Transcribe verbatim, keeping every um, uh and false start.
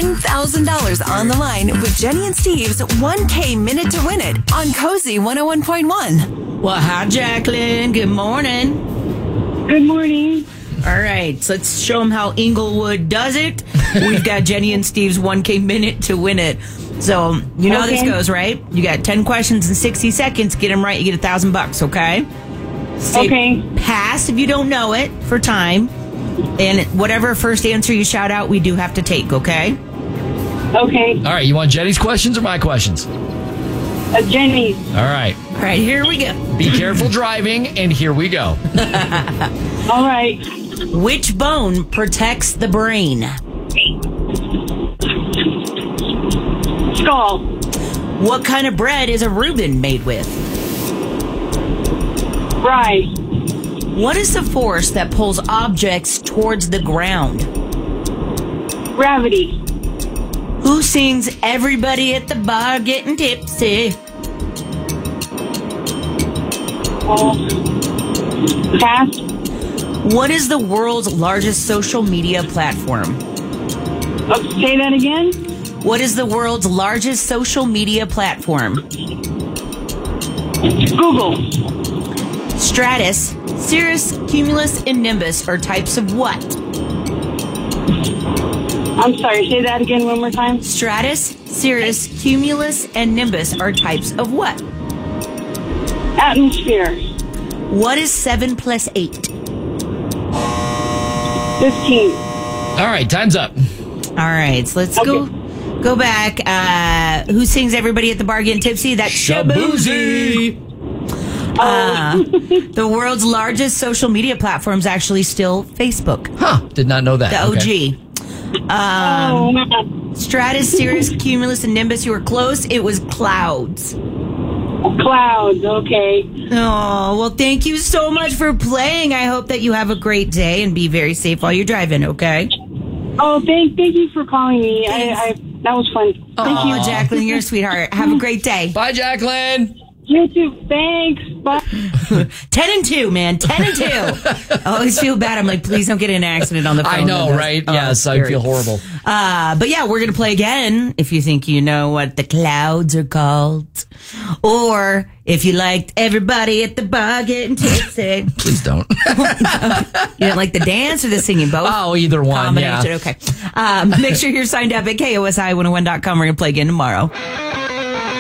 one thousand dollars on the line with Jenny and Steve's one K Minute to Win It on Cozy one oh one point one. Well, hi, Jacqueline. Good morning. Good morning. All right, so let's show them how Inglewood does it. We've got Jenny and Steve's one K Minute to Win It. So, you know Okay. how this goes, right? You got ten questions in sixty seconds. Get them right, you get a thousand bucks, okay? Say Okay. pass if you don't know it for time. And whatever first answer you shout out, we do have to take, okay? Okay. All right, you want Jenny's questions or my questions? Uh, Jenny. All right. All right, here we go. Be careful driving, and here we go. All right. Which bone protects the brain? Skull. What kind of bread is a Reuben made with? Rye. What is the force that pulls objects towards the ground? Gravity. Who sings Everybody at the Bar Getting Tipsy? Uh, pass. What is the world's largest social media platform? Oh, say that again. What is the world's largest social media platform? Google. Stratus, Cirrus, Cumulus, and Nimbus are types of what? I'm sorry. Say that again one more time. Stratus, Cirrus, Cumulus, and Nimbus are types of what? Atmosphere. What is seven plus eight? Fifteen. All right, time's up. All right, so let's Okay. go go back. Uh, who sings Everybody at the Bar Getting Tipsy? That's Shabuzi. Uh, the world's largest social media platform is actually still Facebook, Huh, did not know that. the O G. Oh. Stratus, Cirrus, Cumulus, and Nimbus, you were close. It was clouds. Clouds. Okay. Oh, well, thank you so much for playing. I hope that you have a great day and be very safe while you're driving, okay? Oh, thank thank you for calling me. I, I that was fun. Thank Oh, you. Jacqueline, you're a sweetheart. Have a great day. Bye, Jacqueline. You too. Thanks. Bye. Ten and two, man. Ten and two. I always feel bad. I'm like, please don't get in an accident on the phone. I know, with us. right? Oh, Yes, I scary. feel horrible. Uh, but yeah, we're going to play again if you think you know what the clouds are called. Or if you liked Everybody at the Bar Getting Tipsy. Please don't. You didn't like the dance or the singing? Both? Oh, either one, Combination. yeah. Okay. Um, make sure you're signed up at K O S I one oh one dot com. We're going to play again tomorrow.